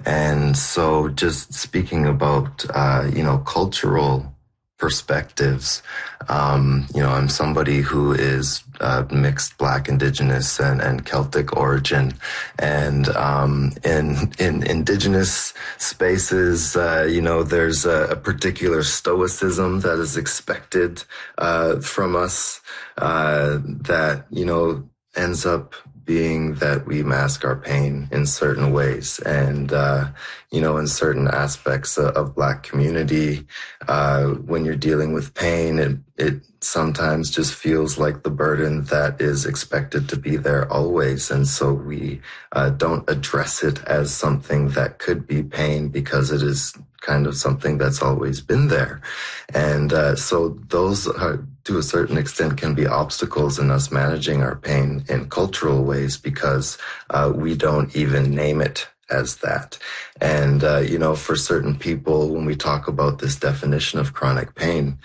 And so just speaking about, cultural perspectives. I'm somebody who is mixed Black, Indigenous, and Celtic origin, and in Indigenous spaces, there's a particular stoicism that is expected from us that ends up being that we mask our pain in certain ways. And, in certain aspects of Black community, when you're dealing with pain, it sometimes just feels like the burden that is expected to be there always. And so we don't address it as something that could be pain because it is kind of something that's always been there. And so those are, to a certain extent, can be obstacles in us managing our pain in cultural ways because we don't even name it as that. And, for certain people, when we talk about this definition of chronic pain,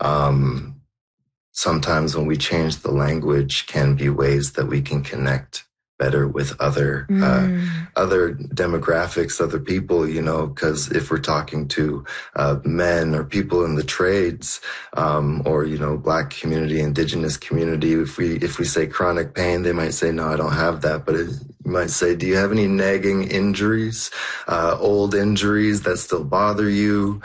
sometimes when we change the language can be ways that we can connect better with other demographics, other people, because if we're talking to men or people in the trades, or Black community, Indigenous community, if we say chronic pain, they might say, no, I don't have that. But you might say, do you have any nagging injuries, old injuries that still bother you?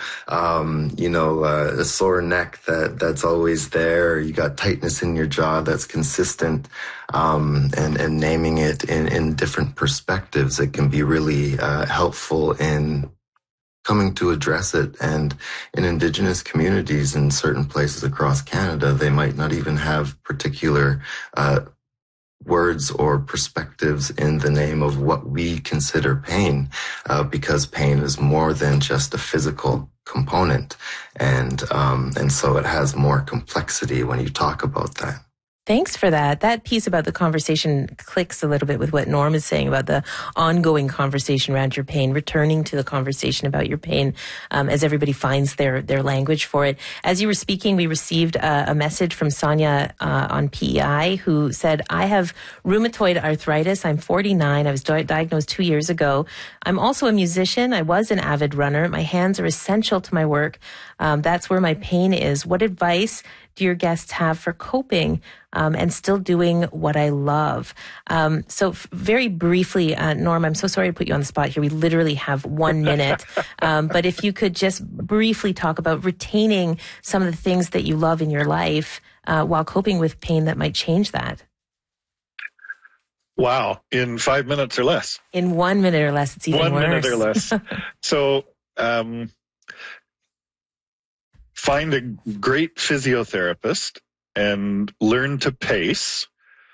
A sore neck that's always there. You got tightness in your jaw that's consistent, and naming it in different perspectives, it can be really helpful in coming to address it. And in Indigenous communities in certain places across Canada, they might not even have particular words or perspectives in the name of what we consider pain, because pain is more than just a physical component. And so it has more complexity when you talk about that. Thanks for that. That piece about the conversation clicks a little bit with what Norm is saying about the ongoing conversation around your pain, returning to the conversation about your pain as everybody finds their language for it. As you were speaking, we received a message from Sonia on PEI who said, I have rheumatoid arthritis. I'm 49. I was diagnosed 2 years ago. I'm also a musician. I was an avid runner. My hands are essential to my work. That's where my pain is. What advice do your guests have for coping and still doing what I love? So very briefly, Norm, I'm so sorry to put you on the spot here. We literally have 1 minute. But if you could just briefly talk about retaining some of the things that you love in your life while coping with pain that might change that. Wow. In 5 minutes or less. In 1 minute or less, it's even worse. 1 minute or less. So, find a great physiotherapist and learn to pace.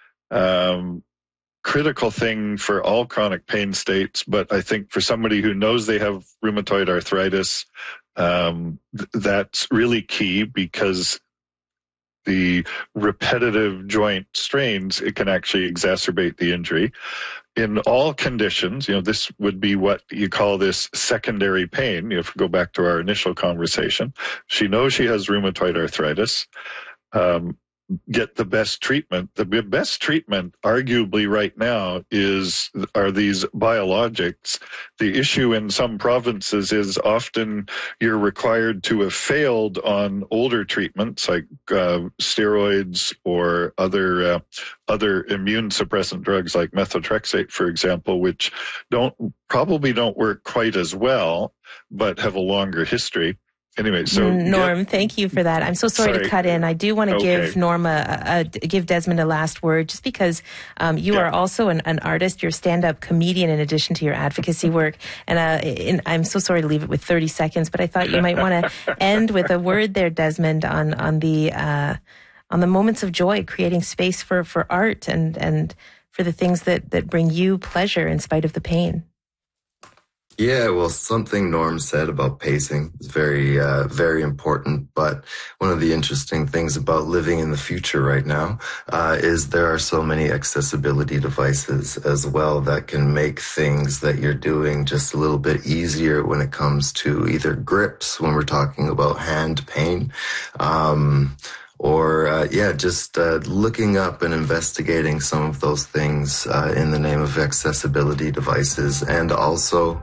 Critical thing for all chronic pain states, but I think for somebody who knows they have rheumatoid arthritis, that's really key because the repetitive joint strains, it can actually exacerbate the injury. In all conditions, this would be what you call this secondary pain. If we go back to our initial conversation, she knows she has rheumatoid arthritis. Get the best treatment. The best treatment, arguably right now, are these biologics. The issue in some provinces is often you're required to have failed on older treatments like steroids or other immune suppressant drugs like methotrexate, for example, which probably don't work quite as well, but have a longer history. Anyway, so Norm, thank you for that. I'm so sorry to cut in. I do want to give Norm give Desmond a last word, just because you are also an artist. You're a stand-up comedian in addition to your advocacy work, and I'm so sorry to leave it with 30 seconds, but I thought you might want to end with a word there, Desmond, on the moments of joy, creating space for art and for the things that bring you pleasure in spite of the pain. Yeah, well, something Norm said about pacing is very, very important. But one of the interesting things about living in the future right now is there are so many accessibility devices as well that can make things that you're doing just a little bit easier when it comes to either grips, when we're talking about hand pain, or just looking up and investigating some of those things in the name of accessibility devices, and also